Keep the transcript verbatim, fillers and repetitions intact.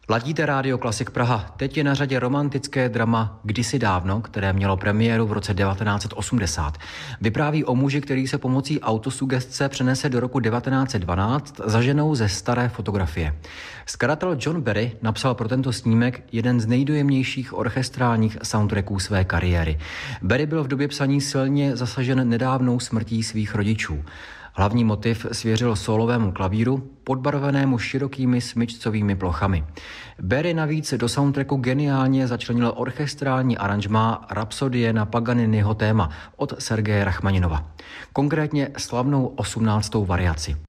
Ladíte Rádio Klasik Praha. Teď je na řadě romantické drama Kdysi dávno, které mělo premiéru v roce devatenáct set osmdesát. Vypráví o muži, který se pomocí autosugestce přenese do roku devatenáct set dvanáct za ženou ze staré fotografie. Skladatel John Barry napsal pro tento snímek jeden z nejdojemnějších orchestrálních soundtracků své kariéry. Barry byl v době psaní silně zasažen nedávnou smrtí svých rodičů. Hlavní motiv svěřil sólovému klavíru, podbarvenému širokými smyčcovými plochami. Barry navíc do soundtracku geniálně začlenil orchestrální aranžmá Rapsodie na Paganiniho téma od Sergeje Rachmaninova. Konkrétně slavnou osmnáctou variaci.